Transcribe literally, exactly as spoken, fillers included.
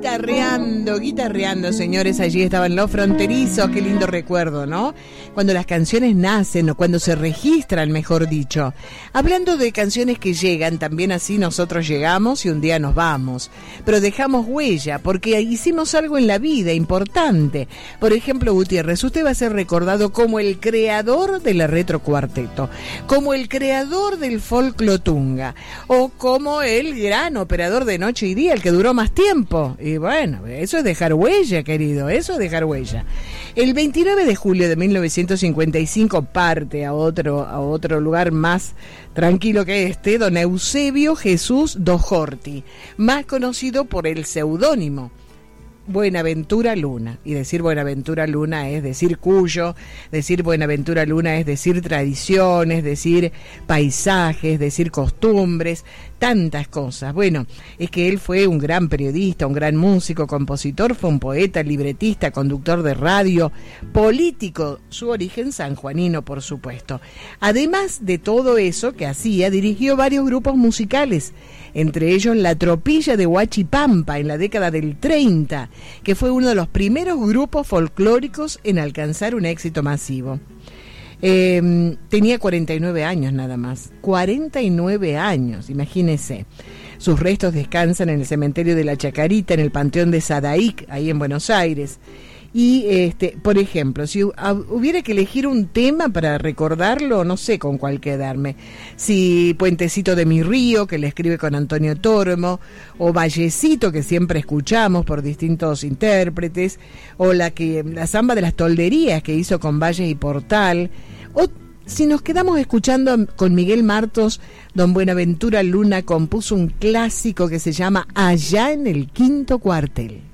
Guitarreando, guitarreando, señores, allí estaban Los Fronterizos, qué lindo recuerdo, ¿no? Cuando las canciones nacen o cuando se registran, mejor dicho. Hablando de canciones que llegan, también así nosotros llegamos y un día nos vamos. Pero dejamos huella, porque hicimos algo en la vida importante. Por ejemplo, Gutiérrez, usted va a ser recordado como el creador de la retrocuarteto, como el creador del folclotunga, o como el gran operador de Noche y Día, el que duró más tiempo. Y bueno, eso es dejar huella, querido, eso es dejar huella. El veintinueve de julio de mil novecientos cincuenta y cinco parte a otro, a otro lugar más tranquilo que este, don Eusebio Jesús Dojorti, más conocido por el seudónimo Buenaventura Luna. Y decir Buenaventura Luna es decir Cuyo, decir Buenaventura Luna es decir tradiciones, decir paisajes, decir costumbres, tantas cosas. Bueno, es que él fue un gran periodista, un gran músico, compositor, fue un poeta, libretista, conductor de radio, político, su origen sanjuanino, por supuesto. Además de todo eso que hacía, dirigió varios grupos musicales, entre ellos La Tropilla de Huachipampa en la década del treinta, que fue uno de los primeros grupos folclóricos en alcanzar un éxito masivo. Eh, tenía cuarenta y nueve años nada más, cuarenta y nueve años, imagínese. Sus restos descansan en el cementerio de la Chacarita, en el Panteón de Sadaic, ahí en Buenos Aires. Y, este, por ejemplo, si hubiera que elegir un tema para recordarlo, no sé con cuál quedarme. Si Puentecito de mi río, que le escribe con Antonio Tormo, o Vallecito, que siempre escuchamos por distintos intérpretes, o la que la Zamba de las Tolderías, que hizo con Valles y Portal, o si nos quedamos escuchando con Miguel Martos, don Buenaventura Luna compuso un clásico que se llama Allá en el Quinto Cuartel.